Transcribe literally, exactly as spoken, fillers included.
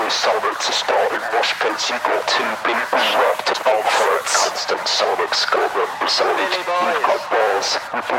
Sonic to start in mosh pits. You got two people wrapped in outfits. Constant Sonic skull members. You've got balls. You've